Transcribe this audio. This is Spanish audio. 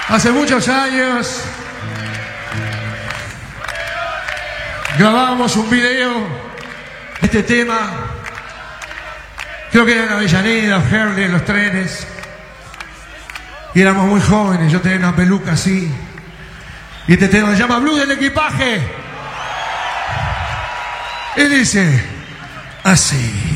Hace muchos años grabamos un video de este tema. Creo que era en Avellaneda, Herley, en los trenes. Y éramos muy jóvenes, yo tenía una peluca así. Y este tema se llama Blues del Equipaje. Y dice así.